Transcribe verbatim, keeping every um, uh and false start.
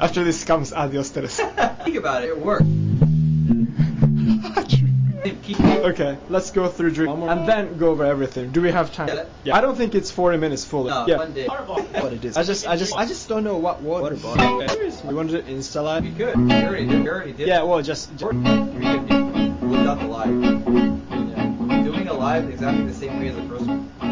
After this comes adios teres. Think about it, it worked. Okay, let's go through drink and then go over everything. Do we have time? Yeah. Yeah. I don't think it's forty minutes fully. No, yeah. one day. What it is. I just, I just, I just don't know what water bottle. We wanted it Insta live. We could. We already did. We already did. Yeah, well, just. just We could look up the live. Yeah. Doing a live exactly the same way as the first one.